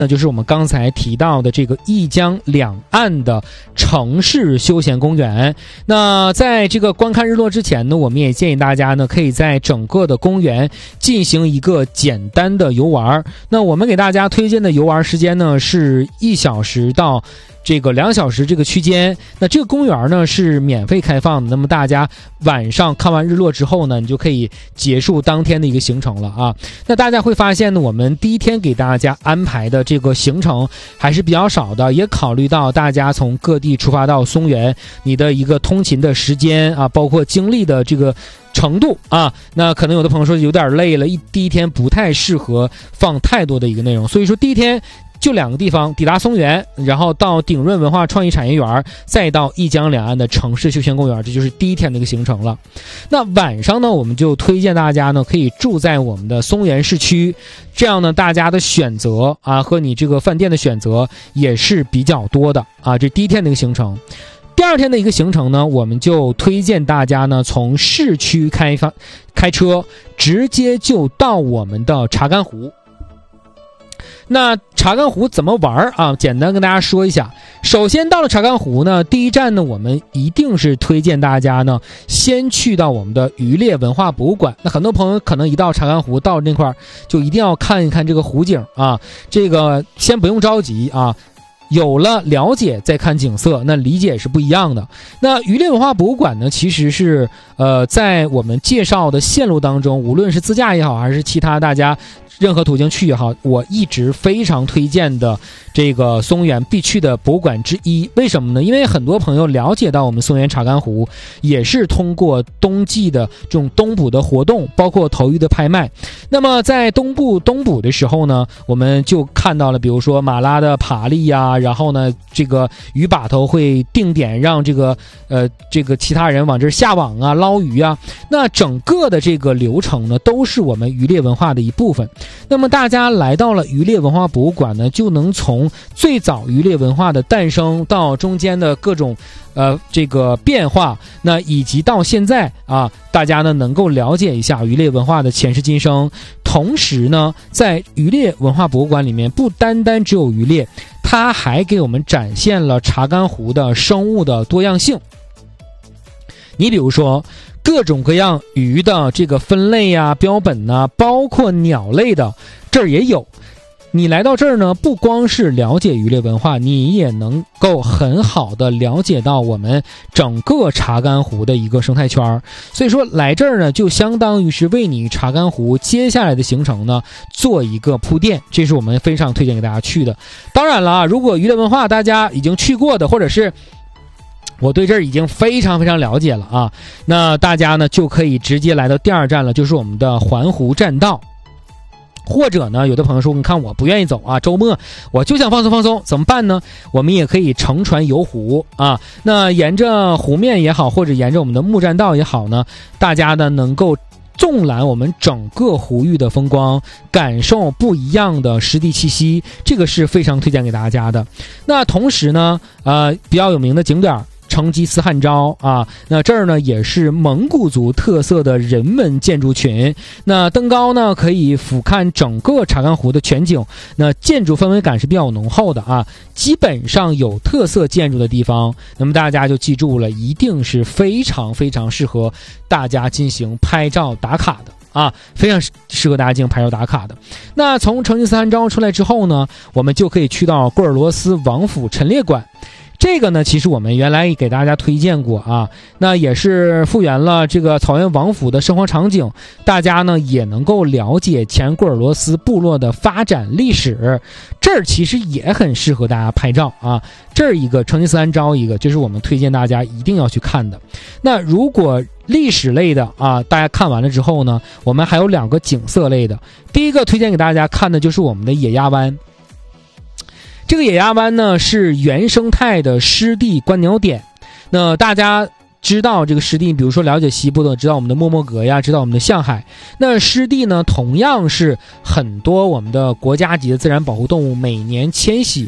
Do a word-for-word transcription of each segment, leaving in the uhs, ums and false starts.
那就是我们刚才提到的这个一江两岸的城市休闲公园。那在这个观看日落之前呢，我们也建议大家呢，可以在整个的公园进行一个简单的游玩。那我们给大家推荐的游玩时间呢，是一小时到这个两小时这个区间。那这个公园呢是免费开放的，那么大家晚上看完日落之后呢，你就可以结束当天的一个行程了啊。那大家会发现呢，我们第一天给大家安排的这个行程还是比较少的，也考虑到大家从各地出发到松原，你的一个通勤的时间啊，包括精力的这个程度啊，那可能有的朋友说有点累了，一第一天不太适合放太多的一个内容，所以说第一天就两个地方，抵达松原，然后到鼎润文化创意产业园，再到一江两岸的城市休闲公园，这就是第一天的一个行程了。那晚上呢，我们就推荐大家呢可以住在我们的松原市区，这样呢大家的选择啊和你这个饭店的选择也是比较多的啊，这第一天的一个行程。第二天的一个行程呢，我们就推荐大家呢从市区开发开车直接就到我们的查干湖。那查干湖怎么玩啊？简单跟大家说一下。首先到了查干湖呢，第一站呢，我们一定是推荐大家呢，先去到我们的渔猎文化博物馆。那很多朋友可能一到查干湖到那块儿，就一定要看一看这个湖景啊。这个先不用着急啊。有了了解再看景色，那理解是不一样的。那渔猎文化博物馆呢，其实是呃在我们介绍的线路当中，无论是自驾也好，还是其他大家任何途径去也好，我一直非常推荐的这个松原必去的博物馆之一。为什么呢？因为很多朋友了解到我们松原查干湖也是通过冬季的这种冬捕的活动，包括投鱼的拍卖。那么在东部冬捕的时候呢，我们就看到了比如说马拉的爬犁呀，然后呢这个鱼把头会定点让这个呃这个其他人往这儿下网啊捞鱼啊。那整个的这个流程呢都是我们渔猎文化的一部分。那么大家来到了渔猎文化博物馆呢，就能从最早渔猎文化的诞生到中间的各种呃这个变化，那以及到现在啊，大家呢能够了解一下渔猎文化的前世今生。同时呢，在渔猎文化博物馆里面，不单单只有渔猎，它还给我们展现了查干湖的生物的多样性。你比如说各种各样鱼的这个分类啊、标本啊，包括鸟类的，这儿也有。你来到这儿呢，不光是了解渔猎文化，你也能够很好的了解到我们整个查干湖的一个生态圈。所以说来这儿呢，就相当于是为你查干湖接下来的行程呢做一个铺垫，这是我们非常推荐给大家去的。当然了啊，如果渔猎文化大家已经去过的，或者是我对这儿已经非常非常了解了啊，那大家呢就可以直接来到第二站了，就是我们的环湖栈道。或者呢，有的朋友说你看我不愿意走啊，周末我就想放松放松，怎么办呢？我们也可以乘船游湖啊。那沿着湖面也好，或者沿着我们的木栈道也好呢，大家呢能够纵览我们整个湖域的风光，感受不一样的湿地气息，这个是非常推荐给大家的。那同时呢，呃，比较有名的景点成吉思汗昭啊，那这儿呢也是蒙古族特色的人文建筑群。那登高呢可以俯瞰整个查干湖的全景，那建筑氛围感是比较浓厚的啊。基本上有特色建筑的地方，那么大家就记住了，一定是非常非常适合大家进行拍照打卡的啊，非常适合大家进行拍照打卡的。那从成吉思汗昭出来之后呢，我们就可以去到鄂尔多斯王府陈列馆。这个呢，其实我们原来给大家推荐过啊，那也是复原了这个草原王府的生活场景，大家呢也能够了解前鄂尔多斯部落的发展历史。这儿其实也很适合大家拍照啊，这儿一个成吉思汗昭一个，这是我们推荐大家一定要去看的。那如果历史类的啊，大家看完了之后呢，我们还有两个景色类的。第一个推荐给大家看的就是我们的野鸭湾。这个野鸭湾呢是原生态的湿地观鸟点。那大家知道这个湿地，比如说了解西部的，知道我们的莫莫格呀，知道我们的象海。那湿地呢，同样是很多我们的国家级的自然保护动物每年迁徙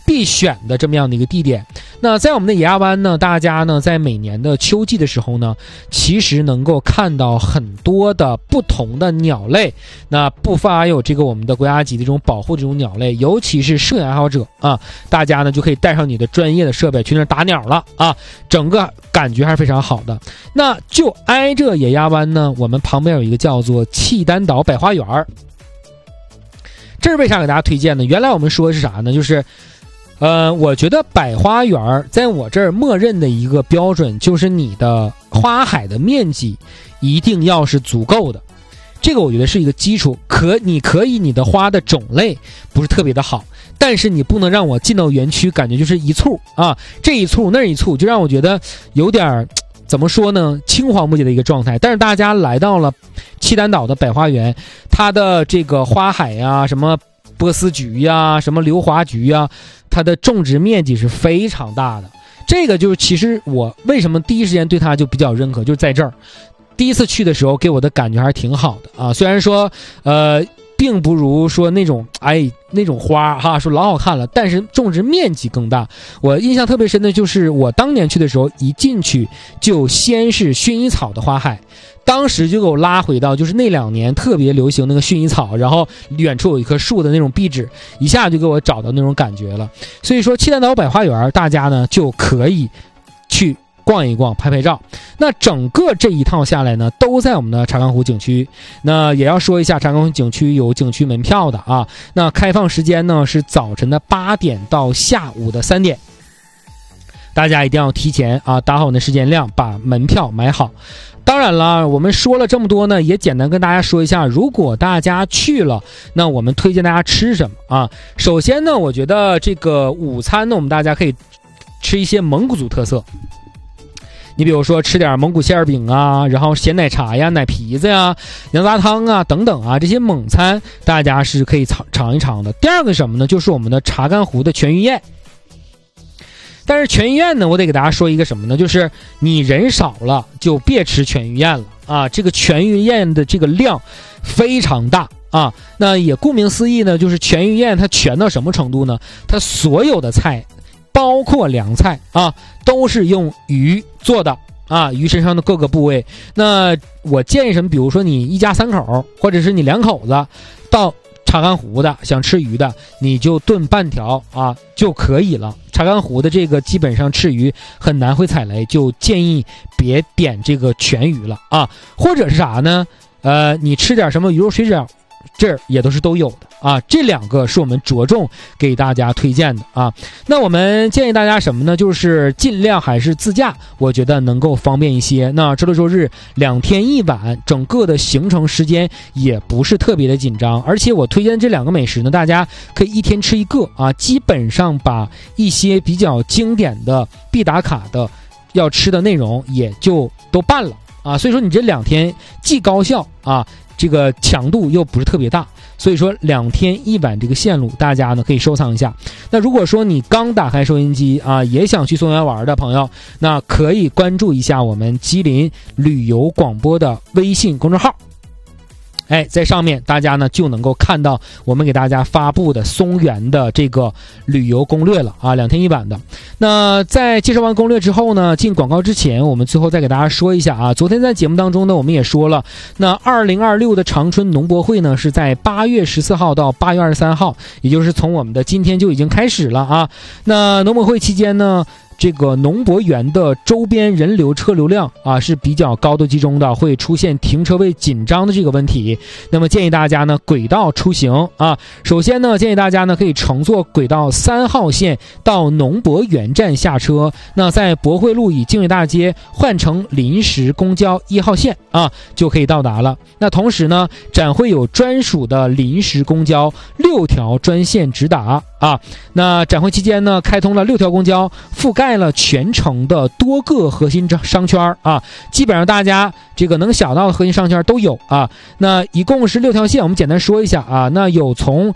必选的这么样的一个地点。那在我们的野鸭湾呢，大家呢在每年的秋季的时候呢，其实能够看到很多的不同的鸟类，那不乏有这个我们的国家级的这种保护这种鸟类，尤其是摄影爱好者啊，大家呢就可以带上你的专业的设备去那打鸟了啊，整个感觉还是非常好的。那就挨着野鸭湾呢，我们旁边有一个叫做契丹岛百花园，这是为啥给大家推荐呢？原来我们说的是啥呢？就是呃，我觉得百花园在我这儿默认的一个标准就是你的花海的面积一定要是足够的，这个我觉得是一个基础。可你可以你的花的种类不是特别的好，但是你不能让我进到园区感觉就是一簇啊，这一簇那一簇，就让我觉得有点怎么说呢，青黄不接的一个状态。但是大家来到了契丹岛的百花园，它的这个花海呀，什么波斯菊呀，什么硫磺菊呀，它的种植面积是非常大的。这个就是其实我为什么第一时间对它就比较认可，就是在这儿第一次去的时候给我的感觉还是挺好的啊。虽然说呃并不如说那种哎那种花哈说老好看了，但是种植面积更大。我印象特别深的就是我当年去的时候，一进去就先是薰衣草的花海，当时就给我拉回到就是那两年特别流行那个薰衣草，然后远处有一棵树的那种壁纸，一下就给我找到那种感觉了。所以说契丹岛百花园大家呢就可以去逛一逛拍拍照。那整个这一套下来呢都在我们的查干湖景区。那也要说一下查干湖景区有景区门票的啊，那开放时间呢是早晨的八点到下午的三点，大家一定要提前啊打好你的时间量，把门票买好。当然了，我们说了这么多呢，也简单跟大家说一下，如果大家去了，那我们推荐大家吃什么啊？首先呢，我觉得这个午餐呢，我们大家可以吃一些蒙古族特色。你比如说吃点蒙古馅饼啊，然后咸奶茶呀、奶皮子呀、羊杂汤啊等等啊，这些蒙餐大家是可以尝尝一尝的。第二个什么呢，就是我们的查干湖的全鱼宴。但是全鱼宴呢，我得给大家说一个什么呢，就是你人少了就别吃全鱼宴了啊，这个全鱼宴的这个量非常大啊。那也顾名思义呢，就是全鱼宴它全到什么程度呢，它所有的菜包括凉菜啊都是用鱼做的啊，鱼身上的各个部位。那我建议什么，比如说你一家三口或者是你两口子到查干湖的想吃鱼的，你就炖半条啊就可以了。查干湖的这个基本上吃鱼很难会踩雷，就建议别点这个全鱼了啊。或者是啥呢，呃你吃点什么鱼肉水饺，这儿也都是都有的啊。这两个是我们着重给大家推荐的啊。那我们建议大家什么呢，就是尽量还是自驾，我觉得能够方便一些。那周六周日两天一晚，整个的行程时间也不是特别的紧张，而且我推荐这两个美食呢，大家可以一天吃一个啊，基本上把一些比较经典的必打卡的要吃的内容也就都办了啊。所以说你这两天既高效啊，这个强度又不是特别大，所以说两天一晚这个线路大家呢可以收藏一下。那如果说你刚打开收音机啊，也想去松原玩的朋友，那可以关注一下我们吉林旅游广播的微信公众号，哎，在上面大家呢就能够看到我们给大家发布的松原的这个旅游攻略了啊，两天一晚的。那在介绍完攻略之后呢，进广告之前，我们最后再给大家说一下啊，昨天在节目当中呢，我们也说了，那二零二六的长春农博会呢是在八月十四号到八月二十三号，也就是从我们的今天就已经开始了啊。那农博会期间呢，这个农博园的周边人流车流量啊是比较高度集中的，会出现停车位紧张的这个问题。那么建议大家呢轨道出行啊，首先呢建议大家呢可以乘坐轨道三号线到农博园站下车，那在博汇路以经纬大街换乘临时公交一号线啊就可以到达了。那同时呢展会有专属的临时公交六条专线直达啊。那展会期间呢开通了六条公交，覆盖了全城的多个核心商圈啊，基本上大家这个能想到的核心商圈都有啊。那一共是六条线，我们简单说一下啊。那有从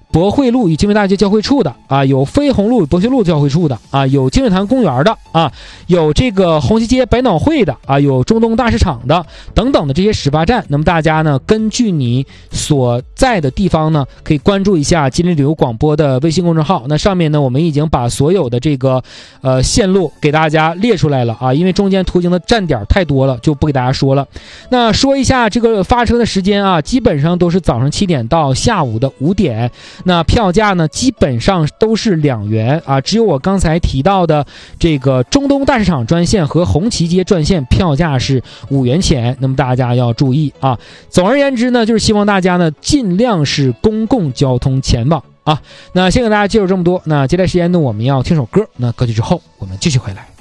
博汇路与金汇大街交汇处的啊，有飞鸿路与博学路交汇处的啊，有金汇潭公园的啊，有这个红旗街百脑汇的啊，有中东大市场的等等的这些始发站。那么大家呢，根据你所在的地方呢，可以关注一下吉林旅游广播的微信公众号。那上面呢，我们已经把所有的这个呃线路给大家列出来了啊，因为中间途经的站点太多了，就不给大家说了。那说一下这个发车的时间啊，基本上都是早上七点到下午的五点。那票价呢，基本上都是两元啊，只有我刚才提到的这个中东大市场专线和红旗街专线票价是五元钱。那么大家要注意啊。总而言之呢，就是希望大家呢尽量是公共交通前往啊。那先给大家介绍这么多，那接下来时间呢，我们要听首歌。那歌曲之后，我们继续回来。